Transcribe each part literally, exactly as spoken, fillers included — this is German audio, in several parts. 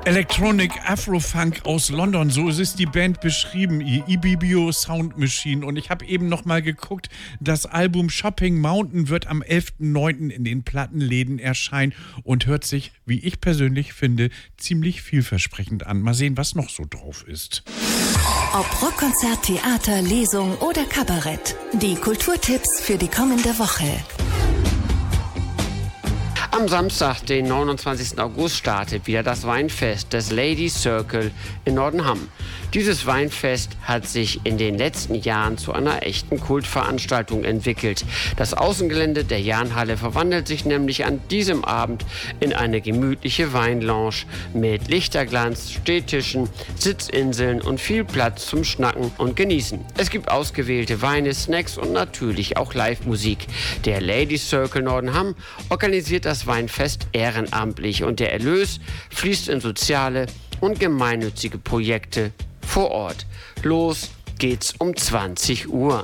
Electronic Afrofunk aus London, so ist die Band beschrieben, ihr Ibibio Sound Machine. Und ich habe eben noch mal geguckt, das Album Shopping Mountain wird am elften neunten in den Plattenläden erscheinen und hört sich, wie ich persönlich finde, ziemlich vielversprechend an. Mal sehen, was noch so drauf ist. Ob Rockkonzert, Theater, Lesung oder Kabarett, die Kulturtipps für die kommende Woche. Am Samstag, den neunundzwanzigsten August, startet wieder das Weinfest des Ladies Circle in Nordenham. Dieses Weinfest hat sich in den letzten Jahren zu einer echten Kultveranstaltung entwickelt. Das Außengelände der Jahnhalle verwandelt sich nämlich an diesem Abend in eine gemütliche Weinlounge mit Lichterglanz, Stehtischen, Sitzinseln und viel Platz zum Schnacken und Genießen. Es gibt ausgewählte Weine, Snacks und natürlich auch Live-Musik. Der Ladies Circle Nordenham organisiert das Weinfest ehrenamtlich und der Erlös fließt in soziale und gemeinnützige Projekte vor Ort. Los geht's um zwanzig Uhr.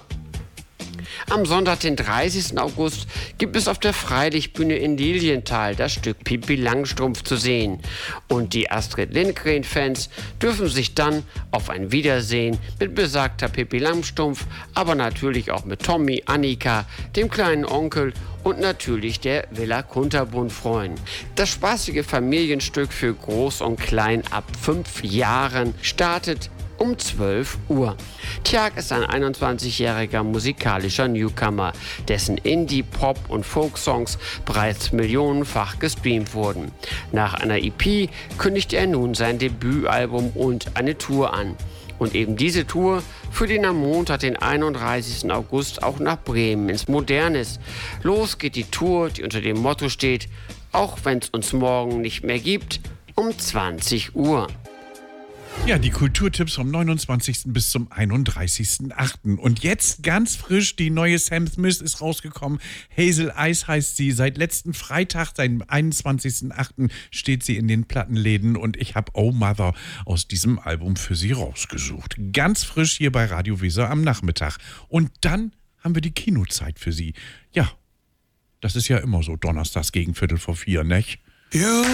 Am Sonntag, den dreißigsten August, gibt es auf der Freilichtbühne in Lilienthal das Stück Pippi Langstrumpf zu sehen. Und die Astrid Lindgren-Fans dürfen sich dann auf ein Wiedersehen mit besagter Pippi Langstrumpf, aber natürlich auch mit Tommy, Annika, dem kleinen Onkel und natürlich der Villa Kunterbund freuen. Das spaßige Familienstück für Groß und Klein ab fünf Jahren startet um zwölf Uhr. Tjag ist ein einundzwanzigjähriger musikalischer Newcomer, dessen Indie-, Pop- und Folk-Songs bereits millionenfach gestreamt wurden. Nach einer E P kündigt er nun sein Debütalbum und eine Tour an. Und eben diese Tour führt ihn am Montag, den einunddreißigsten August, auch nach Bremen ins Modernes. Los geht die Tour, die unter dem Motto steht: Auch wenn es uns morgen nicht mehr gibt, um zwanzig Uhr. Ja, die Kulturtipps vom neunundzwanzigsten bis zum einunddreißigsten achten Und jetzt ganz frisch, die neue Sam Smith ist rausgekommen. Hazel Eyes heißt sie. Seit letzten Freitag, seit einundzwanzigsten achten steht sie in den Plattenläden und ich habe Oh Mother aus diesem Album für sie rausgesucht. Ganz frisch hier bei Radio Weser am Nachmittag. Und dann haben wir die Kinozeit für sie. Ja, das ist ja immer so, donnerstags gegen Viertel vor vier, nicht? You